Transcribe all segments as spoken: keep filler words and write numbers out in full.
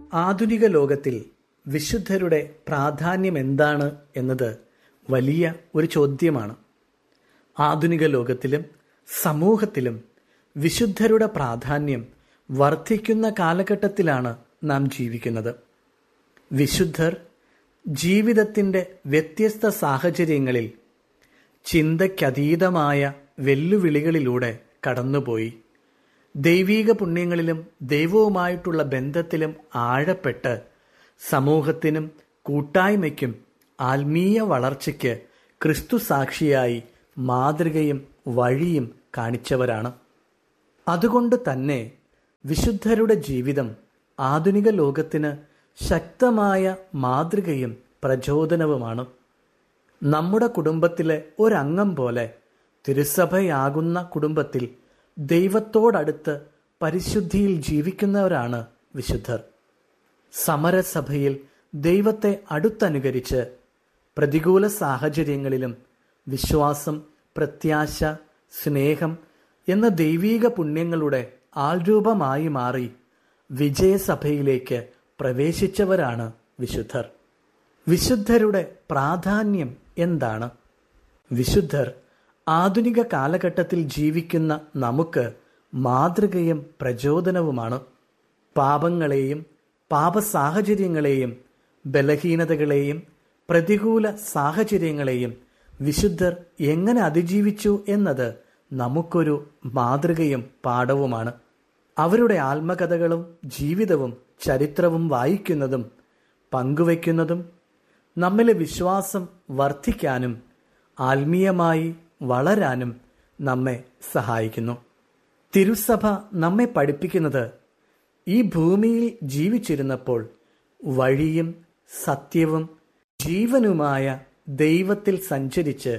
ആധുനിക ലോകത്തിൽ വിശുദ്ധരുടെ പ്രാധാന്യം എന്താണ് എന്നത് വലിയ ഒരു ചോദ്യമാണ്. ആധുനിക ലോകത്തിലും സമൂഹത്തിലും വിശുദ്ധരുടെ പ്രാധാന്യം വർദ്ധിക്കുന്ന കാലഘട്ടത്തിലാണ് നാം ജീവിക്കുന്നത്. വിശുദ്ധർ ജീവിതത്തിൻ്റെ വ്യത്യസ്ത സാഹചര്യങ്ങളിൽ ചിന്തയ്ക്കതീതമായ വെല്ലുവിളികളിലൂടെ കടന്നുപോയി ദൈവീക പുണ്യങ്ങളിലും ദൈവവുമായിട്ടുള്ള ബന്ധത്തിലും ആഴപ്പെട്ട് സമൂഹത്തിനും കൂട്ടായ്മയ്ക്കും ആത്മീയ വളർച്ചയ്ക്ക് ക്രിസ്തു സാക്ഷിയായി മാതൃകയും വഴിയും കാണിച്ചവരാണ്. അതുകൊണ്ട് തന്നെ വിശുദ്ധരുടെ ജീവിതം ആധുനിക ലോകത്തിന് ശക്തമായ മാതൃകയും പ്രചോദനവുമാണ്. നമ്മുടെ കുടുംബത്തിലെ ഒരംഗം പോലെ തിരുസഭയാകുന്ന കുടുംബത്തിൽ ദൈവത്തോടടുത്ത് പരിശുദ്ധിയിൽ ജീവിക്കുന്നവരാണ് വിശുദ്ധർ. സമരസഭയിൽ ദൈവത്തെ അടുത്തനുകരിച്ച് പ്രതികൂല സാഹചര്യങ്ങളിലും വിശ്വാസം, പ്രത്യാശ, സ്നേഹം എന്ന ദൈവീക പുണ്യങ്ങളുടെ ആൾരൂപമായി മാറി വിജയസഭയിലേക്ക് പ്രവേശിച്ചവരാണ് വിശുദ്ധർ. വിശുദ്ധരുടെ പ്രാധാന്യം എന്താണ്? വിശുദ്ധർ ആധുനിക കാലഘട്ടത്തിൽ ജീവിക്കുന്ന നമുക്ക് മാതൃകയും പ്രചോദനവുമാണ്. പാപങ്ങളെയും പാപസാഹചര്യങ്ങളെയും ബലഹീനതകളെയും പ്രതികൂല സാഹചര്യങ്ങളെയും വിശുദ്ധർ എങ്ങനെ അതിജീവിച്ചു എന്നത് നമുക്കൊരു മാതൃകയും പാഠവുമാണ്. അവരുടെ ആത്മകഥകളും ജീവിതവും ചരിത്രവും വായിക്കുന്നതും പങ്കുവയ്ക്കുന്നതും നമ്മിലെ വിശ്വാസം വർദ്ധിക്കാനും ആത്മീയമായി വളരാനും നമ്മെ സഹായിക്കുന്നു. തിരുസഭ നമ്മെ പഠിപ്പിക്കുന്നത് ഈ ഭൂമിയിൽ ജീവിച്ചിരുന്നപ്പോൾ വഴിയും സത്യവും ജീവനുമായ ദൈവത്തിൽ സഞ്ചരിച്ച്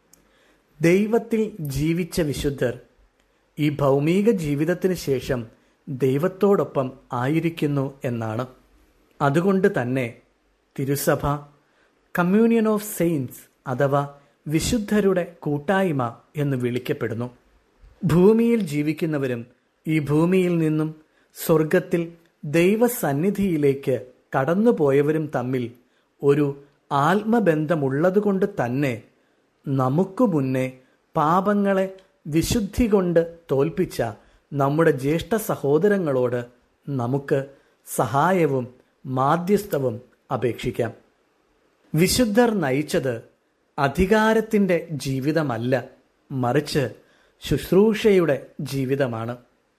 ദൈവത്തിൽ ജീവിച്ച വിശുദ്ധർ ഈ ഭൗമിക ജീവിതത്തിന് ശേഷം ദൈവത്തോടൊപ്പം ആയിരിക്കുന്നു എന്നാണ്. അതുകൊണ്ട് തന്നെ തിരുസഭ കമ്മ്യൂണിയൻ ഓഫ് സെയിൻസ് അഥവാ വിശുദ്ധരുടെ കൂട്ടായ്മ എന്ന് വിളിക്കപ്പെടുന്നു. ഭൂമിയിൽ ജീവിക്കുന്നവരും ഈ ഭൂമിയിൽ നിന്നും സ്വർഗത്തിൽ ദൈവസന്നിധിയിലേക്ക് കടന്നുപോയവരും തമ്മിൽ ഒരു ആത്മബന്ധമുള്ളതുകൊണ്ട് തന്നെ നമുക്ക് മുന്നേ പാപങ്ങളെ വിശുദ്ധി കൊണ്ട് തോൽപ്പിച്ച നമ്മുടെ ജ്യേഷ്ഠ സഹോദരങ്ങളോട് നമുക്ക് സഹായവും മാധ്യസ്ഥവും അപേക്ഷിക്കാം. വിശുദ്ധർ നയിച്ചത് അധികാരത്തിൻ്റെ ജീവിതമല്ല, മറിച്ച് ശുശ്രൂഷയുടെ ജീവിതമാണ്.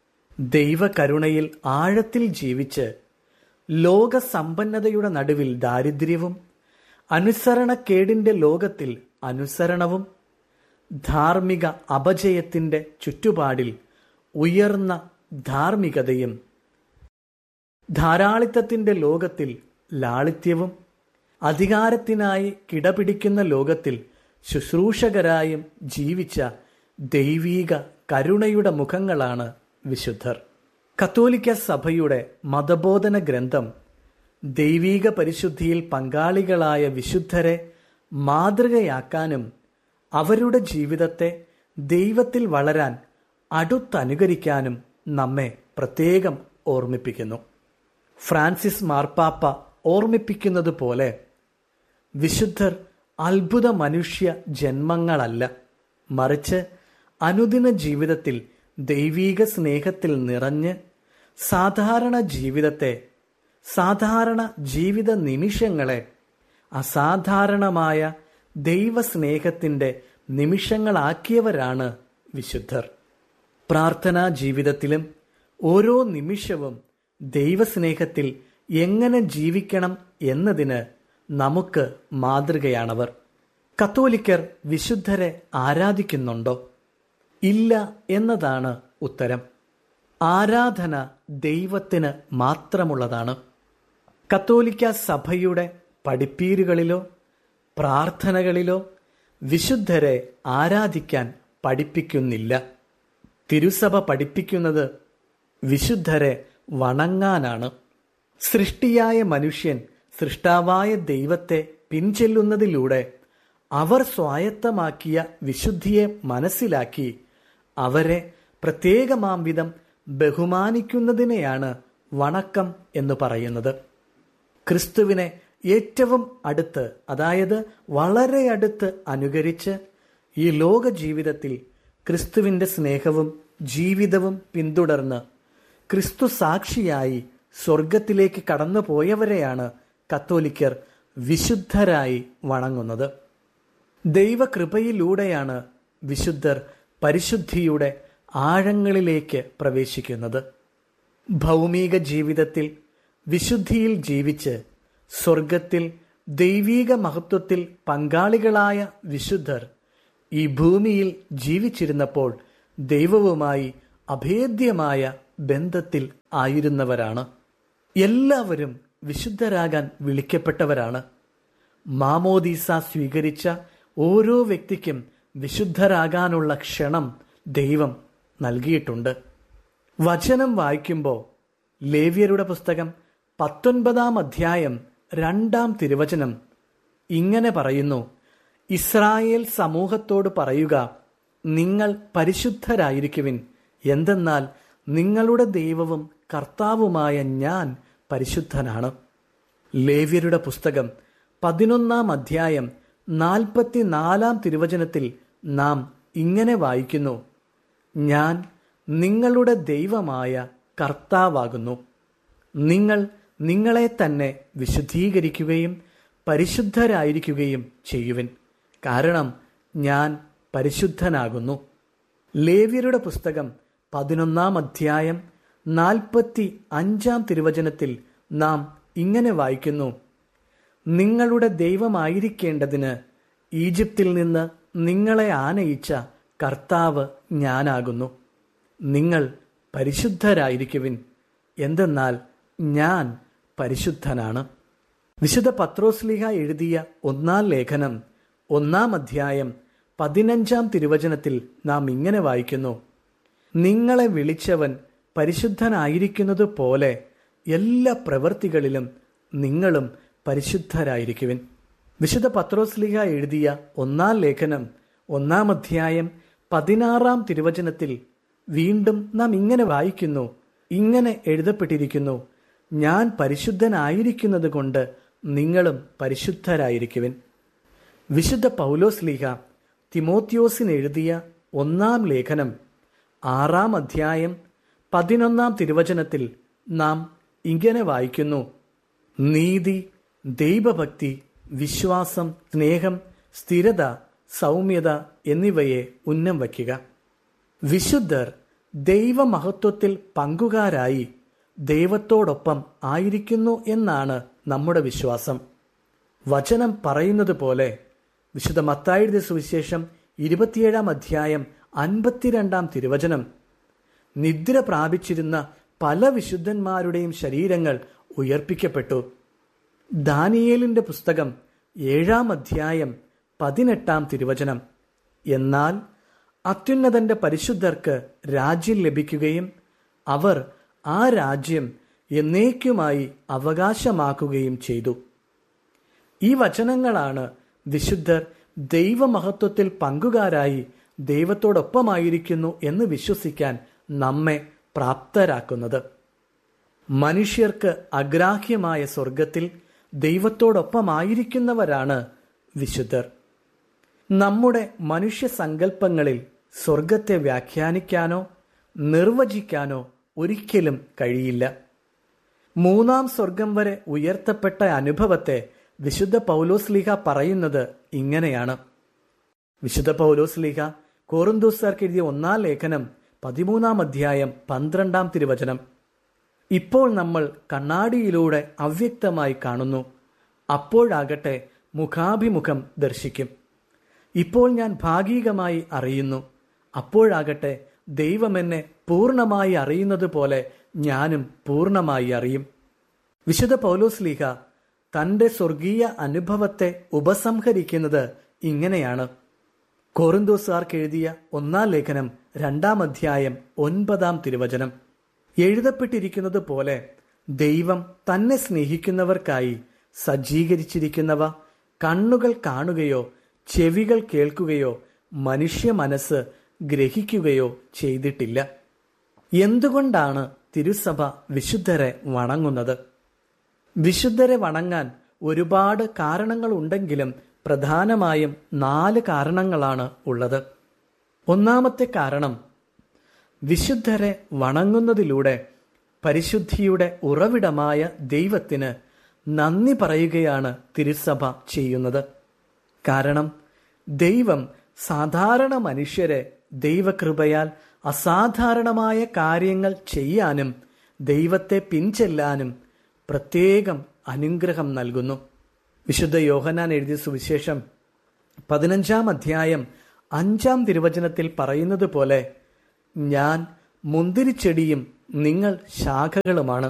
ദൈവകരുണയിൽ ആഴത്തിൽ ജീവിച്ച് ലോകസമ്പന്നതയുടെ നടുവിൽ ദാരിദ്ര്യവും അനുസരണക്കേടിൻ്റെ ലോകത്തിൽ അനുസരണവും ധാർമ്മിക അപജയത്തിൻ്റെ ചുറ്റുപാടിൽ ഉയർന്ന ധാർമ്മികതയും ധാരാളിത്തത്തിൻ്റെ ലോകത്തിൽ ലാളിത്യവും അധികാരത്തിനായി കിടപിടിക്കുന്ന ലോകത്തിൽ ശുശ്രൂഷകരായും ജീവിച്ച ദൈവീക കരുണയുടെ മുഖങ്ങളാണ് വിശുദ്ധർ. കത്തോലിക്ക സഭയുടെ മതബോധന ഗ്രന്ഥം ദൈവീക പരിശുദ്ധിയിൽ പങ്കാളികളായ വിശുദ്ധരെ മാതൃകയാക്കാനും അവരുടെ ജീവിതത്തെ ദൈവത്തിൽ വളരാൻ അടുത്തനുകരിക്കാനും നമ്മെ പ്രത്യേകം ഓർമ്മിപ്പിക്കുന്നു. ഫ്രാൻസിസ് മാർപ്പാപ്പ ഓർമ്മിപ്പിക്കുന്നത് പോലെ വിശുദ്ധർ അത്ഭുത മനുഷ്യ ജന്മങ്ങളല്ല, മറിച്ച് അനുദിന ജീവിതത്തിൽ ദൈവീക സ്നേഹത്തിൽ നിറഞ്ഞ് സാധാരണ ജീവിതത്തെ, സാധാരണ ജീവിത നിമിഷങ്ങളെ അസാധാരണമായ ദൈവസ്നേഹത്തിൻ്റെ നിമിഷങ്ങളാക്കിയവരാണ് വിശുദ്ധർ. പ്രാർത്ഥനാ ജീവിതത്തിലും ഓരോ നിമിഷവും ദൈവസ്നേഹത്തിൽ എങ്ങനെ ജീവിക്കണം എന്നതിന് നമുക്ക് മാതൃകയാണവർ. കത്തോലിക്കർ വിശുദ്ധരെ ആരാധിക്കുന്നുണ്ടോ? ഇല്ല എന്നതാണ് ഉത്തരം. ആരാധന ദൈവത്തിന് മാത്രമുള്ളതാണ്. കത്തോലിക്ക സഭയുടെ പഠിപ്പീരുകളിലോ പ്രാർത്ഥനകളിലോ വിശുദ്ധരെ ആരാധിക്കാൻ പഠിപ്പിക്കുന്നില്ല. തിരുസഭ പഠിപ്പിക്കുന്നത് വിശുദ്ധരെ വണങ്ങാനാണ്. സൃഷ്ടിയായ മനുഷ്യൻ സൃഷ്ടാവായ ദൈവത്തെ പിൻചെല്ലുന്നതിലൂടെ അവർ സ്വായത്തമാക്കിയ വിശുദ്ധിയെ മനസ്സിലാക്കി അവരെ പ്രത്യേകമാം വിധം ബഹുമാനിക്കുന്നതിനെയാണ് വണക്കം എന്ന് പറയുന്നത്. ക്രിസ്തുവിനെ ഏറ്റവും അടുത്ത്, അതായത് വളരെ അടുത്ത് അനുകരിച്ച് ഈ ലോക ജീവിതത്തിൽ ക്രിസ്തുവിൻ്റെ സ്നേഹവും ജീവിതവും പിന്തുടർന്ന് ക്രിസ്തു സാക്ഷിയായി സ്വർഗത്തിലേക്ക് കടന്നു പോയവരെയാണ് കത്തോലിക്കർ വിശുദ്ധരായി വണങ്ങുന്നത്. ദൈവകൃപയിലൂടെയാണ് വിശുദ്ധർ പരിശുദ്ധിയുടെ ആഴങ്ങളിലേക്ക് പ്രവേശിക്കുന്നത്. ഭൗമിക ജീവിതത്തിൽ വിശുദ്ധിയിൽ ജീവിച്ച് സ്വർഗത്തിൽ ദൈവീക മഹത്വത്തിൽ പങ്കാളികളായ വിശുദ്ധർ ഈ ഭൂമിയിൽ ജീവിച്ചിരുന്നപ്പോൾ ദൈവവുമായി അഭേദ്യമായ ബന്ധത്തിൽ ആയിരുന്നവരാണ്. എല്ലാവരും വിശുദ്ധരാകാൻ വിളിക്കപ്പെട്ടവരാണ്. മാമോദീസ സ്വീകരിച്ച ഓരോ വ്യക്തിക്കും വിശുദ്ധരാകാനുള്ള ക്ഷണം ദൈവം നൽകിയിട്ടുണ്ട്. വചനം വായിക്കുമ്പോൾ ലേവ്യരുടെ പുസ്തകം പത്തൊൻപതാം അധ്യായം രണ്ടാം തിരുവചനം ഇങ്ങനെ പറയുന്നു: ഇസ്രായേൽ സമൂഹത്തോട് പറയുക, നിങ്ങൾ പരിശുദ്ധരായിരിക്കുവിൻ, എന്തെന്നാൽ നിങ്ങളുടെ ദൈവവും കർത്താവുമായ ഞാൻ പരിശുദ്ധനാണ്. ലേവ്യരുടെ പുസ്തകം പതിനൊന്നാം അധ്യായം നാൽപ്പത്തിനാലാം തിരുവചനത്തിൽ നാം ഇങ്ങനെ വായിക്കുന്നു: ഞാൻ നിങ്ങളുടെ ദൈവമായ കർത്താവാകുന്നു. നിങ്ങൾ നിങ്ങളെ തന്നെ വിശുദ്ധീകരിക്കുകയും പരിശുദ്ധരായിരിക്കുകയും ചെയ്യുവിൻ, കാരണം ഞാൻ പരിശുദ്ധനാകുന്നു. ലേവ്യരുടെ പുസ്തകം പതിനൊന്നാം അധ്യായം നാൽപ്പത്തി അഞ്ചാം തിരുവചനത്തിൽ നാം ഇങ്ങനെ വായിക്കുന്നു: നിങ്ങളുടെ ദൈവമായിരിക്കേണ്ടതിന് ഈജിപ്തിൽ നിന്ന് നിങ്ങളെ ആനയിച്ച കർത്താവ് ഞാനാകുന്നു. നിങ്ങൾ പരിശുദ്ധരായിരിക്കുവിൻ, എന്തെന്നാൽ ഞാൻ പരിശുദ്ധനാണ്. വിശുദ്ധ പത്രോസ്ലീഹ എഴുതിയ ഒന്നാം ലേഖനം ഒന്നാം അധ്യായം പതിനഞ്ചാം തിരുവചനത്തിൽ നാം ഇങ്ങനെ വായിക്കുന്നു: നിങ്ങളെ വിളിച്ചവൻ പരിശുദ്ധനായിരിക്കുന്നത് പോലെ എല്ലാ പ്രവൃത്തികളിലും നിങ്ങളും പരിശുദ്ധരായിരിക്കുവിൻ. വിശുദ്ധ പത്രോസ്ലീഹ എഴുതിയ ഒന്നാം ലേഖനം ഒന്നാം അധ്യായം പതിനാറാം തിരുവചനത്തിൽ വീണ്ടും നാം ഇങ്ങനെ വായിക്കുന്നു: ഇങ്ങനെ എഴുതപ്പെട്ടിരിക്കുന്നു, ഞാൻ പരിശുദ്ധനായിരിക്കുന്നത് കൊണ്ട് നിങ്ങളും പരിശുദ്ധരായിരിക്കുവിൻ. വിശുദ്ധ പൗലോസ്ലീഹ തിമോത്തിയോസിന് എഴുതിയ ഒന്നാം ലേഖനം ആറാം അധ്യായം പതിനൊന്നാം തിരുവചനത്തിൽ നാം ഇങ്ങനെ വായിക്കുന്നു: നീതി, ദൈവഭക്തി, വിശ്വാസം, സ്നേഹം, സ്ഥിരത, സൗമ്യത എന്നിവയെ ഉന്നം വയ്ക്കുക. വിശുദ്ധർ ദൈവമഹത്വത്തിൽ പങ്കുകാരായി ദൈവത്തോടൊപ്പം ആയിരിക്കുന്നു എന്നാണ് നമ്മുടെ വിശ്വാസം. വചനം പറയുന്നത് പോലെ വിശുദ്ധ മത്തായിയുടെ സുവിശേഷം ഇരുപത്തിയേഴാം അധ്യായം അൻപത്തിരണ്ടാം തിരുവചനം: നിദ്ര പ്രാപിച്ചിരുന്ന പല വിശുദ്ധന്മാരുടെയും ശരീരങ്ങൾ ഉയർപ്പിക്കപ്പെട്ടു. ദാനിയേലിന്റെ പുസ്തകം ഏഴാം അധ്യായം പതിനെട്ടാം തിരുവചനം: എന്നാൽ അത്യുന്നതന്റെ പരിശുദ്ധർക്ക് രാജ്യം ലഭിക്കുകയും അവർ ആ രാജ്യം എന്നേക്കുമായി അവകാശമാക്കുകയും ചെയ്തു. ഈ വചനങ്ങളാണ് വിശുദ്ധർ ദൈവമഹത്വത്തിൽ പങ്കുകാരായി ദൈവത്തോടൊപ്പമായിരിക്കുന്നു എന്ന് വിശ്വസിക്കാൻ നമ്മെ പ്രാപ്തരാക്കുന്നത്. മനുഷ്യർക്ക് അഗ്രാഹ്യമായ സ്വർഗത്തിൽ ദൈവത്തോടൊപ്പമായിരിക്കുന്നവരാണ് വിശുദ്ധർ. നമ്മുടെ മനുഷ്യ സങ്കല്പങ്ങളിൽ സ്വർഗത്തെ വ്യാഖ്യാനിക്കാനോ നിർവചിക്കാനോ ഒരിക്കലും കഴിയില്ല. മൂന്നാം സ്വർഗം വരെ ഉയർത്തപ്പെട്ട അനുഭവത്തെ വിശുദ്ധ പൗലോസ്ലീഹ പറയുന്നത് ഇങ്ങനെയാണ്. വിശുദ്ധ പൗലോസ്ലീഹ കൊറിന്തോസ്യർക്ക് എഴുതിയ ഒന്നാം ലേഖനം പതിമൂന്നാം അധ്യായം പന്ത്രണ്ടാം തിരുവചനം: ഇപ്പോൾ നമ്മൾ കണ്ണാടിയിലൂടെ അവ്യക്തമായി കാണുന്നു, അപ്പോഴാകട്ടെ മുഖാഭിമുഖം ദർശിക്കും. ഇപ്പോൾ ഞാൻ ഭാഗികമായി അറിയുന്നു, അപ്പോഴാകട്ടെ ദൈവം എന്നെ പൂർണ്ണമായി അറിയുന്നത് പോലെ ഞാനും പൂർണ്ണമായി അറിയും. വിശുദ്ധ പൗലോസ്ലീഹ തൻ്റെ സ്വർഗീയ അനുഭവത്തെ ഉപസംഹരിക്കുന്നത് ഇങ്ങനെയാണ്. കൊറിന്തോസ്യർക്ക് എഴുതിയ ഒന്നാം ലേഖനം രണ്ടാം അധ്യായം ഒൻപതാം തിരുവചനം: എഴുതപ്പെട്ടിരിക്കുന്നത് പോലെ ദൈവം തന്നെ സ്നേഹിക്കുന്നവർക്കായി സജ്ജീകരിച്ചിരിക്കുന്നവ കണ്ണുകൾ കാണുകയോ ചെവികൾ കേൾക്കുകയോ മനുഷ്യ മനസ്സ് ഗ്രഹിക്കുകയോ ചെയ്തിട്ടില്ല. എന്തുകൊണ്ടാണ് തിരുസഭ വിശുദ്ധരെ വണങ്ങുന്നത്. വിശുദ്ധരെ വണങ്ങാൻ ഒരുപാട് കാരണങ്ങളുണ്ടെങ്കിലും പ്രധാനമായും നാല് കാരണങ്ങളാണ് ഉള്ളത്. ഒന്നാമത്തെ കാരണം, വിശുദ്ധരെ വണങ്ങുന്നതിലൂടെ പരിശുദ്ധിയുടെ ഉറവിടമായ ദൈവത്തിന് നന്ദി പറയുകയാണ് തിരുസഭ ചെയ്യുന്നത്. കാരണം ദൈവം സാധാരണ മനുഷ്യരെ ദൈവകൃപയാൽ അസാധാരണമായ കാര്യങ്ങൾ ചെയ്യാനും ദൈവത്തെ പിൻചെല്ലാനും പ്രത്യേകം അനുഗ്രഹം നൽകുന്നു. വിശുദ്ധ യോഹന്നാൻ എഴുതിയ സുവിശേഷം പതിനഞ്ചാം അധ്യായം അഞ്ചാം തിരുവചനത്തിൽ പറയുന്നത് പോലെ, ഞാൻ മുന്തിരിച്ചെടിയും നിങ്ങൾ ശാഖകളുമാണ്.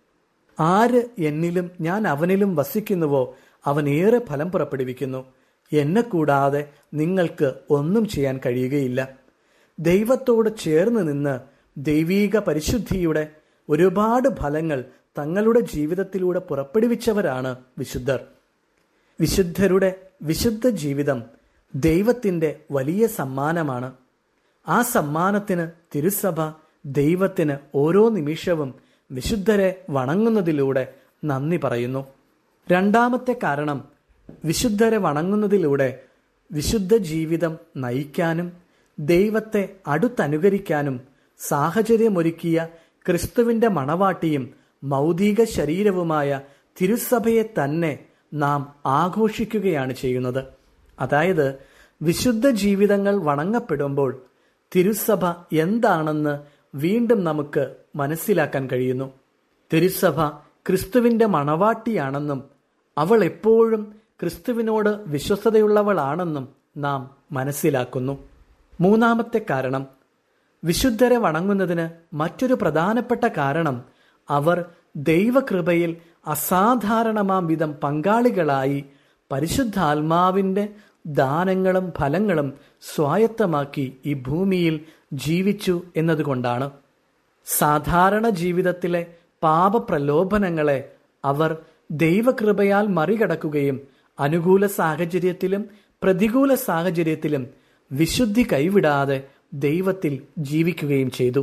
ആര് എന്നിലും ഞാൻ അവനിലും വസിക്കുന്നുവോ അവൻ ഏറെ ഫലം പുറപ്പെടുവിക്കുന്നു. എന്നെ കൂടാതെ നിങ്ങൾക്ക് ഒന്നും ചെയ്യാൻ കഴിയുകയില്ല. ദൈവത്തോട് ചേർന്ന് നിന്ന് ദൈവീക പരിശുദ്ധിയുടെ ഒരുപാട് ഫലങ്ങൾ തങ്ങളുടെ ജീവിതത്തിലൂടെ പുറപ്പെടുവിച്ചവരാണ് വിശുദ്ധർ. വിശുദ്ധരുടെ വിശുദ്ധ ജീവിതം ദൈവത്തിൻ്റെ വലിയ സമ്മാനമാണ്. ആ സമ്മാനത്തിന് തിരുസഭ ദൈവത്തിന് ഓരോ നിമിഷവും വിശുദ്ധരെ വണങ്ങുന്നതിലൂടെ നന്ദി പറയുന്നു. രണ്ടാമത്തെ കാരണം, വിശുദ്ധരെ വണങ്ങുന്നതിലൂടെ വിശുദ്ധ ജീവിതം നയിക്കാനും ദൈവത്തെ അടുത്തനുകരിക്കാനും സാഹചര്യമൊരുക്കിയ ക്രിസ്തുവിൻ്റെ മണവാട്ടിയും മൗതിക ശരീരവുമായ തിരുസഭയെ തന്നെ നാം ആഘോഷിക്കുകയാണ് ചെയ്യുന്നത്. അതായത് വിശുദ്ധ ജീവിതങ്ങൾ വണങ്ങപ്പെടുമ്പോൾ തിരുസഭ എന്താണെന്ന് വീണ്ടും നമുക്ക് മനസ്സിലാക്കാൻ കഴിയുന്നു. തിരുസഭ ക്രിസ്തുവിൻ്റെ മണവാട്ടിയാണെന്നും അവൾ എപ്പോഴും ക്രിസ്തുവിനോട് വിശ്വസ്തതയുള്ളവളാണെന്നും നാം മനസ്സിലാക്കുന്നു. മൂന്നാമത്തെ കാരണം, വിശുദ്ധരെ വണങ്ങുന്നതിന് മറ്റൊരു പ്രധാനപ്പെട്ട കാരണം, അവർ ദൈവകൃപയിൽ അസാധാരണമാം വിധം പങ്കാളികളായി പരിശുദ്ധാത്മാവിൻ്റെ ദാനങ്ങളും ഫലങ്ങളും സ്വായത്തമാക്കി ഈ ഭൂമിയിൽ ജീവിച്ചു എന്നതുകൊണ്ടാണ്. സാധാരണ ജീവിതത്തിലെ പാപപ്രലോഭനങ്ങളെ അവർ ദൈവകൃപയാൽ മറികടക്കുകയും അനുകൂല സാഹചര്യത്തിലും പ്രതികൂല സാഹചര്യത്തിലും വിശുദ്ധി കൈവിടാതെ ദൈവത്തിൽ ജീവിക്കുകയും ചെയ്തു.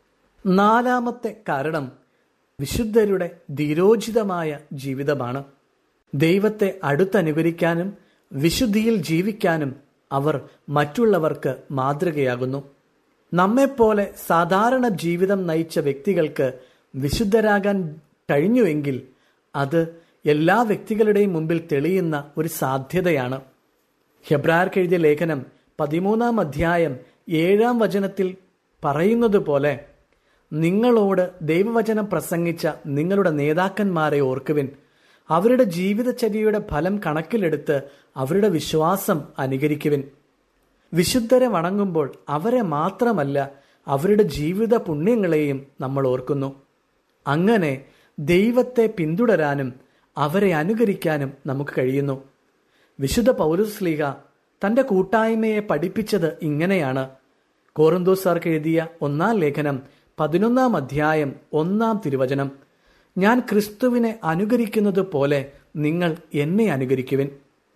നാലാമത്തെ കാരണം, വിശുദ്ധരുടെ ധീരോചിതമായ ജീവിതമാണ്. ദൈവത്തെ അടുത്തനുകരിക്കാനും വിശുദ്ധിയിൽ ജീവിക്കാനും അവർ മറ്റുള്ളവർക്ക് മാതൃകയാകുന്നു. നമ്മെപ്പോലെ സാധാരണ ജീവിതം നയിച്ച വ്യക്തികൾക്ക് വിശുദ്ധരാകാൻ കഴിഞ്ഞുവെങ്കിൽ അത് എല്ലാ വ്യക്തികളുടെയും മുമ്പിൽ തെളിയുന്ന ഒരു സാധ്യതയാണ്. ഹെബ്രായർക്ക് എഴുതിയ ലേഖനം പതിമൂന്നാം അധ്യായം ഏഴാം വചനത്തിൽ പറയുന്നത് പോലെ, നിങ്ങളോട് ദൈവവചനം പ്രസംഗിച്ച നിങ്ങളുടെ നേതാക്കന്മാരെ ഓർക്കുവിൻ. അവരുടെ ജീവിതചര്യയുടെ ഫലം കണക്കിലെടുത്ത് അവരുടെ വിശ്വാസം അനുകരിക്കുവിൻ. വിശുദ്ധരെ വണങ്ങുമ്പോൾ അവരെ മാത്രമല്ല അവരുടെ ജീവിത പുണ്യങ്ങളെയും നമ്മൾ ഓർക്കുന്നു. അങ്ങനെ ദൈവത്തെ പിന്തുടരാനും അവരെ അനുകരിക്കാനും നമുക്ക് കഴിയുന്നു. വിശുദ്ധ പൗലോസ്ലീഹ തൻ്റെ കൂട്ടായ്മയെ പഠിപ്പിച്ചത് ഇങ്ങനെയാണ്. കോറിന്തോസ്യർക്ക് എഴുതിയ ഒന്നാം ലേഖനം പതിനൊന്നാം അധ്യായം ഒന്നാം തിരുവചനം, ഞാൻ ക്രിസ്തുവിനെ അനുകരിക്കുന്നത് പോലെ നിങ്ങൾ എന്നെ അനുകരിക്കുവിൻ.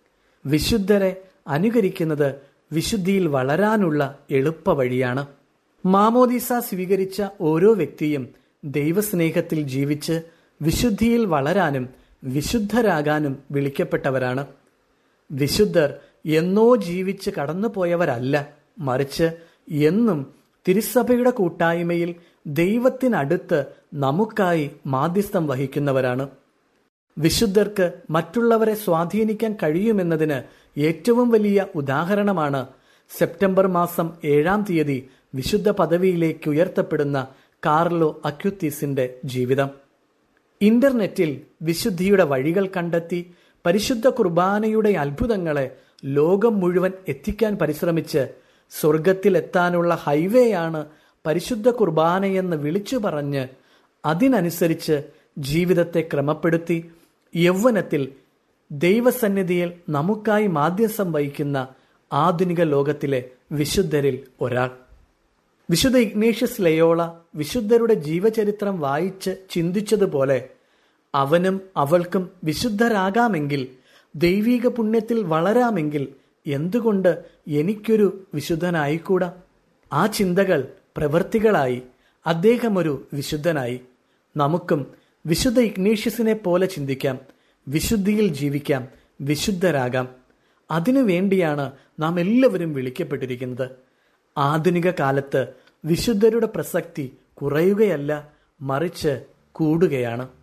വിശുദ്ധരെ അനുകരിക്കുന്നത് വിശുദ്ധിയിൽ വളരാനുള്ള എളുപ്പ വഴിയാണ്. മാമോദീസ സ്വീകരിച്ച ഓരോ വ്യക്തിയും ദൈവസ്നേഹത്തിൽ ജീവിച്ച് വിശുദ്ധിയിൽ വളരാനും വിശുദ്ധരാകാനും വിളിക്കപ്പെട്ടവരാണ്. വിശുദ്ധർ എന്നോ ജീവിച്ച് കടന്നുപോയവരല്ല, മറിച്ച് എന്നും തിരുസഭയുടെ കൂട്ടായ്മയിൽ ദൈവത്തിനടുത്ത് നമുക്കായി മാധ്യസ്ഥം വഹിക്കുന്നവരാണ്. വിശുദ്ധർക്ക് മറ്റുള്ളവരെ സ്വാധീനിക്കാൻ കഴിയുമെന്നതിന് ഏറ്റവും വലിയ ഉദാഹരണമാണ് സെപ്റ്റംബർ മാസം ഏഴാം തീയതി വിശുദ്ധ പദവിയിലേക്ക് ഉയർത്തപ്പെടുന്ന കാർലോ അക്യുത്തീസിന്റെ ജീവിതം. ഇന്റർനെറ്റിൽ വിശുദ്ധിയുടെ വഴികൾ കണ്ടെത്തി പരിശുദ്ധ കുർബാനയുടെ അത്ഭുതങ്ങളെ ലോകം മുഴുവൻ എത്തിക്കാൻ പരിശ്രമിച്ച് സ്വർഗത്തിലെത്താനുള്ള ഹൈവേയാണ് പരിശുദ്ധ കുർബാനയെന്ന് വിളിച്ചു പറഞ്ഞ് അതിനനുസരിച്ച് ജീവിതത്തെ ക്രമപ്പെടുത്തി യൗവനത്തിൽ ദൈവസന്നിധിയിൽ നമുക്കായി മാധ്യസ്ഥം വഹിക്കുന്ന ആധുനിക ലോകത്തിലെ വിശുദ്ധരിൽ ഒരാൾ. വിശുദ്ധ ഇഗ്നേഷ്യസ് ലയോള വിശുദ്ധരുടെ ജീവചരിത്രം വായിച്ച് ചിന്തിച്ചതുപോലെ അവനും അവൾക്കും വിശുദ്ധരാകാമെങ്കിൽ, ദൈവിക പുണ്യത്തിൽ വളരാമെങ്കിൽ എന്തുകൊണ്ട് എനിക്കൊരു വിശുദ്ധനായിക്കൂടാ? ആ ചിന്തകൾ പ്രവൃത്തികളായി അദ്ദേഹം ഒരു വിശുദ്ധനായി. നമുക്കും വിശുദ്ധ ഇഗ്നേഷ്യസിനെ പോലെ ചിന്തിക്കാം, വിശുദ്ധിയിൽ ജീവിക്കാം, വിശുദ്ധരാകാം. അതിനു വേണ്ടിയാണ് നാം എല്ലാവരും വിളിക്കപ്പെട്ടിരിക്കുന്നത്. ആധുനിക കാലത്ത് വിശുദ്ധരുടെ പ്രസക്തി കുറയുകയല്ല, മറിച്ച് കൂടുകയാണ്.